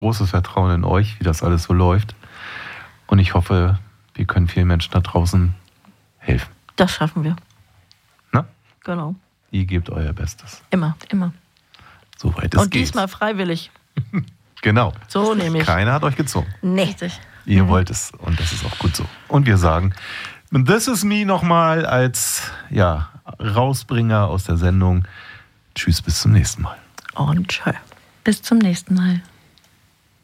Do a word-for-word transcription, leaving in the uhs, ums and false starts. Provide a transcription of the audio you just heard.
großes Vertrauen in euch, wie das alles so läuft. Und ich hoffe, wir können vielen Menschen da draußen helfen. Das schaffen wir. Na? Genau. Ihr gebt euer Bestes. Immer, immer. Soweit es Und geht. diesmal freiwillig. Genau. So nämlich. Keiner hat euch gezwungen. Nee. Richtig. Ihr mhm. wollt es und das ist auch gut so. Und wir sagen, This Is Me nochmal als ja, Rausbringer aus der Sendung. Tschüss, bis zum nächsten Mal. Und tschö. Bis zum nächsten Mal.